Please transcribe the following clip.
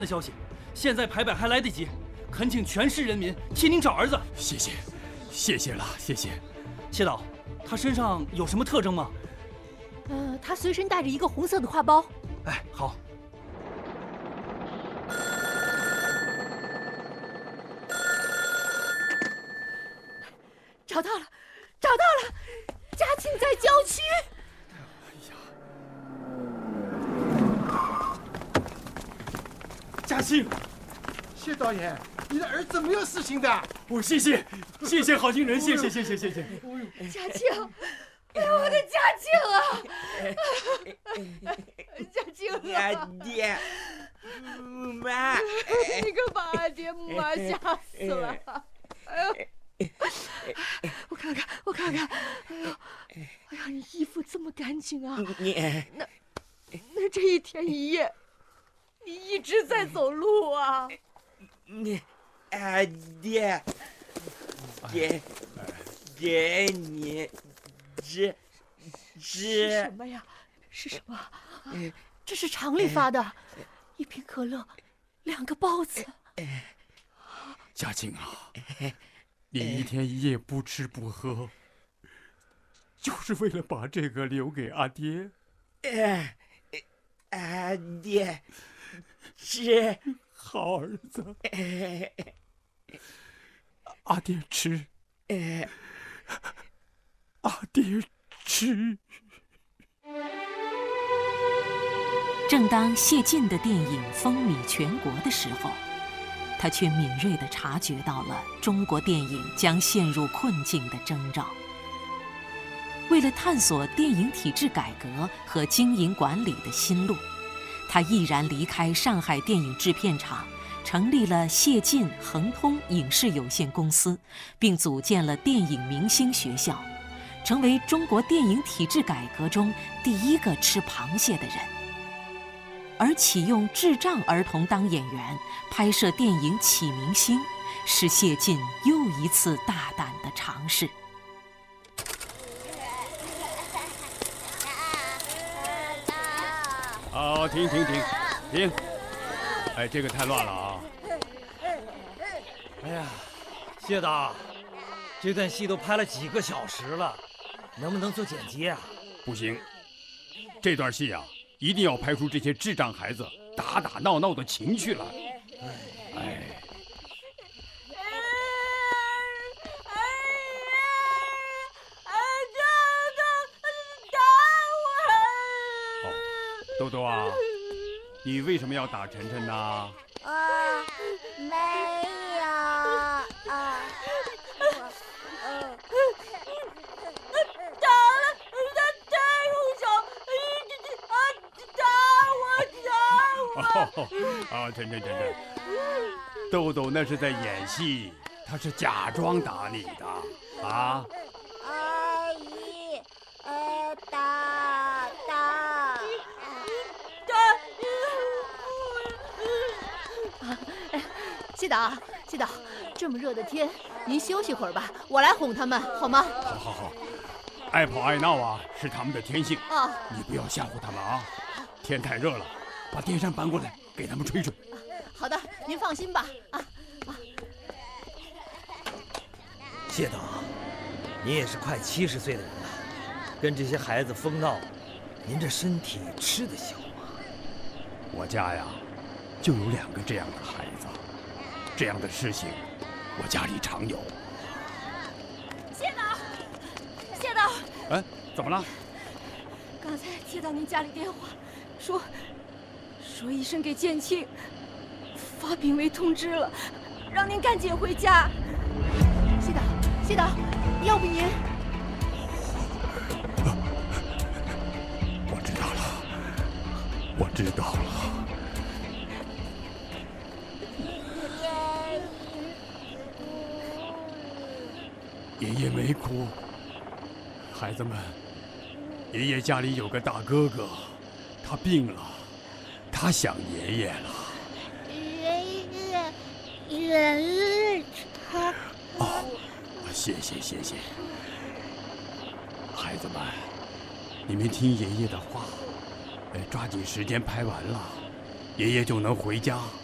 的消息，现在排版还来得及，恳请全市人民替您找儿子。 谢谢了，谢谢。 谢导，他身上有什么特征吗？ 他随身带着一个红色的挎包。 哎，好。 找到了，嘉庆在郊区。 嘉庆， 谢导演，你的儿子没有事情的。 谢谢好心人，谢谢。 嘉庆，哎呦，我的嘉庆啊！嘉庆啊！ 爹，妈， 你可把俺爹妈吓死了！哎呦，我看看，哎呀，你衣服这么干净啊！那这一天一夜，你一直在走路啊？ 爹，给你这是什么呀？是什么？这是厂里发的，一瓶可乐，2个包子。 嘉庆啊，你一天一夜不吃不喝，就是为了把这个留给阿爹。 爹，吃。 好儿子，阿爹吃，阿爹吃。 正当谢晋的电影风靡全国的时候，他却敏锐地察觉到了中国电影将陷入困境的征兆。为了探索电影体制改革和经营管理的新路，他毅然离开上海电影制片厂，成立了谢晋恒通影视有限公司，并组建了电影明星学校，成为中国电影体制改革中第一个吃螃蟹的人。而启用智障儿童当演员拍摄电影起明星，是谢晋又一次大胆的尝试。 停！哎，这个太乱了啊！ 哎呀，谢导，这段戏都拍了几个小时了，能不能做剪辑啊？ 不行，这段戏啊，一定要拍出这些智障孩子打闹的情绪来。豆豆啊，你为什么要打晨晨呢？ 没有打了，他太用手，打我！ 晨，豆豆那是在演戏，他是假装打你的啊！ 阿姨，打。 谢导，这么热的天，您休息会儿吧，我来哄他们，好吗？ 好，爱跑爱闹啊，是他们的天性啊！ 你不要吓唬他们啊！天太热了，把电扇搬过来，给他们吹吹。 好的，您放心吧。 谢导，您也是快70岁的人了，跟这些孩子疯闹，您这身体吃得消吗？ 我家呀，就有2个这样的孩子。这样的事情，我家里常有。 谢导， 哎，怎么了？ 刚才接到您家里电话，说医生给建庆发病危通知了，让您赶紧回家。谢导，要不您…… 我知道了。爷爷没哭，孩子们，爷爷家里有个大哥哥，他病了，他想爷爷了。 爷爷他…… 谢谢。孩子们，你们听爷爷的话，抓紧时间拍完了，爷爷就能回家。